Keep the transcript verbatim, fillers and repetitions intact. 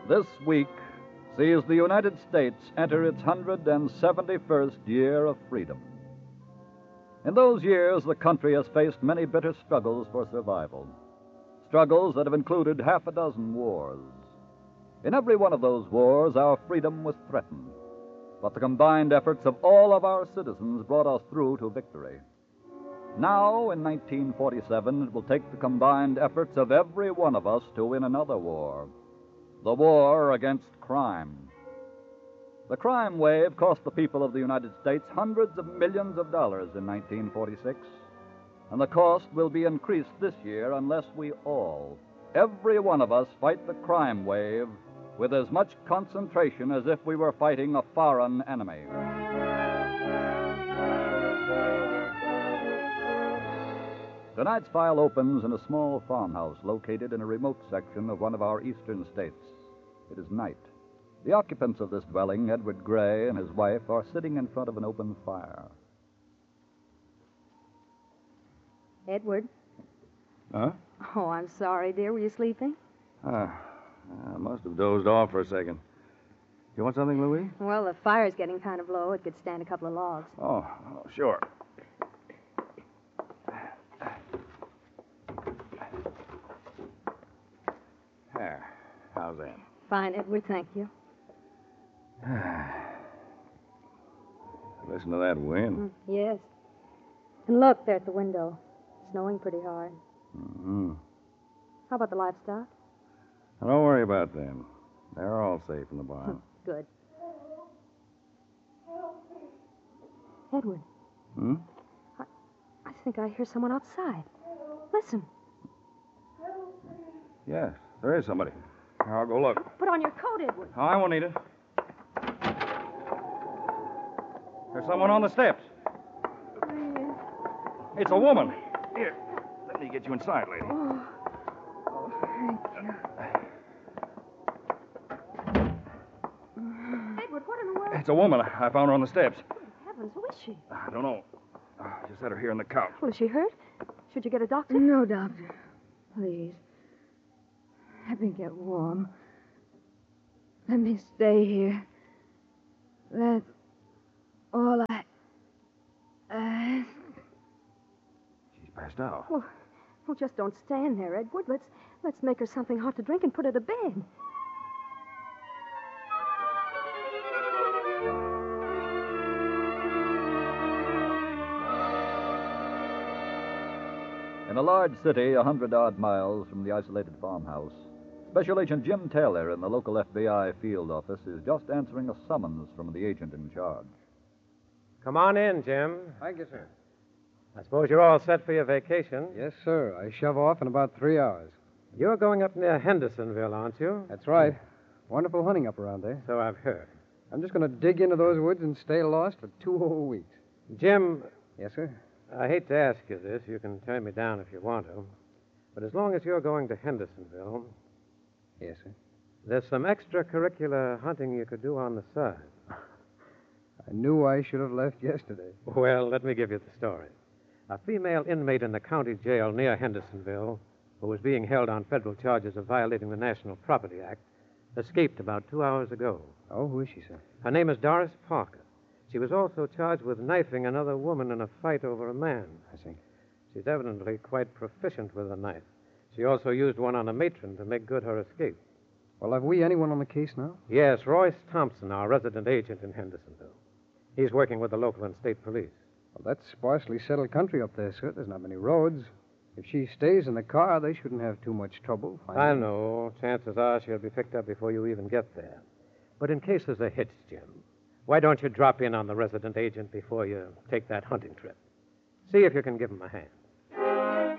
This week sees the United States enter its one hundred seventy-first year of freedom. In those years, the country has faced many bitter struggles for survival, struggles that have included half a dozen wars. In every one of those wars, our freedom was threatened, but the combined efforts of all of our citizens brought us through to victory. Now, in nineteen forty-seven, it will take the combined efforts of every one of us to win another war, the war against crime. The crime wave cost the people of the United States hundreds of millions of dollars in nineteen forty-six, and the cost will be increased this year unless we all, every one of us, fight the crime wave with as much concentration as if we were fighting a foreign enemy. Tonight's file opens in a small farmhouse located in a remote section of one of our eastern states. It is night. The occupants of this dwelling, Edward Gray and his wife, are sitting in front of an open fire. Edward? Huh? Oh, I'm sorry, dear. Were you sleeping? Ah, I must have dozed off for a second. You want something, Louise? Well, the fire's getting kind of low. It could stand a couple of logs. Oh, oh sure. There. How's that? Fine, Edward, thank you. Listen to that wind. Mm, yes. And look, there at the window. Snowing pretty hard. Mm-hmm. How about the livestock? Don't worry about them. They're all safe in the barn. Good. Edward. Hmm? I, I think I hear someone outside. Listen. Yes, there is somebody. Here, I'll go look. Put on your coat, Edward. Oh, I won't need it. There's someone on the steps. It's a woman. Here, let me get you inside, lady. Oh, oh thank you. Edward, what in the world? It's a woman. I found her on the steps. Good heavens, who is she? I don't know. I just had her here on the couch. Well, is she hurt? Should you get a doctor? No, Doctor. Please. Let me get warm. Let me stay here. That's all I ask. She's passed out. Well, well, just don't stand there, Edward. Let's let's make her something hot to drink and put her to bed. In a large city a hundred odd miles from the isolated farmhouse, Special Agent Jim Taylor in the local F B I field office is just answering a summons from the agent in charge. Come on in, Jim. Thank you, sir. I suppose you're all set for your vacation. Yes, sir. I shove off in about three hours. You're going up near Hendersonville, aren't you? That's right. Wonderful hunting up around there. So I've heard. I'm just going to dig into those woods and stay lost for two whole weeks. Jim, Yes, sir. I hate to ask you this. You can turn me down if you want to. But as long as you're going to Hendersonville, Yes, sir. there's some extracurricular hunting you could do on the side. I knew I should have left yesterday. Well, let me give you the story. A female inmate in the county jail near Hendersonville, who was being held on federal charges of violating the National Property Act, escaped about two hours ago. Oh, who is she, sir? Her name is Doris Parker. She was also charged with knifing another woman in a fight over a man. I see. She's evidently quite proficient with a knife. She also used one on a matron to make good her escape. Well, have we anyone on the case now? Yes, Royce Thompson, our resident agent in Hendersonville. He's working with the local and state police. Well, that's sparsely settled country up there, sir. There's not many roads. If she stays in the car, they shouldn't have too much trouble finding I her. know. Chances are she'll be picked up before you even get there. But in case there's a hitch, Jim, why don't you drop in on the resident agent before you take that hunting trip? See if you can give him a hand.